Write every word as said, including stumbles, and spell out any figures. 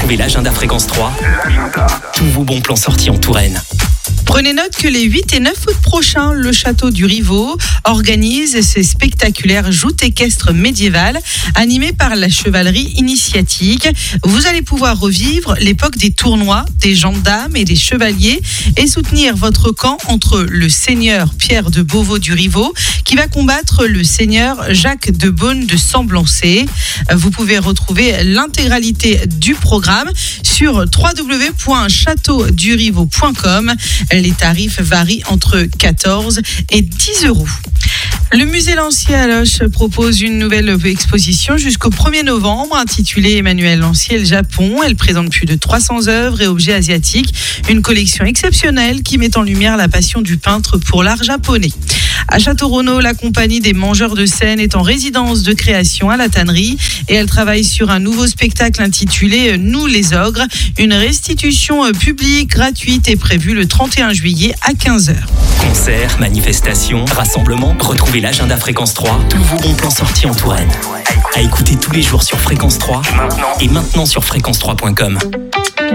Retrouvez l'agenda Fréquence trois. L'agenda. Tous vos bons plans sortis en Touraine. Prenez note que les huit et neuf août prochains, le château du Rivaux organise ses spectaculaires joutes équestres médiévales animées par la chevalerie initiatique. Vous allez pouvoir revivre l'époque des tournois, des gendarmes et des chevaliers et soutenir votre camp entre le seigneur Pierre de Beauvau du Rivaux qui va combattre le seigneur Jacques de Beaune de Semblancé. Vous pouvez retrouver l'intégralité du programme sur w w w point château du rivaux point com. Les tarifs varient entre quatorze et dix euros. Le musée Lancier à Loches propose une nouvelle exposition jusqu'au premier novembre intitulée Emmanuel Lancier, le Japon. Elle présente plus de trois cents œuvres et objets asiatiques. Une collection exceptionnelle qui met en lumière la passion du peintre pour l'art japonais. À Château-Renaud, la compagnie des Mangeurs de Seine est en résidence de création à la tannerie et elle travaille sur un nouveau spectacle intitulé Nous les ogres. Une restitution publique gratuite est prévue le trente et un juillet à quinze heures. Concerts, manifestations, rassemblements, retrouvez l'agenda Fréquence trois, tous vos bons plans sortis en Touraine. À écouter tous les jours sur Fréquence trois et maintenant sur fréquence trois point com.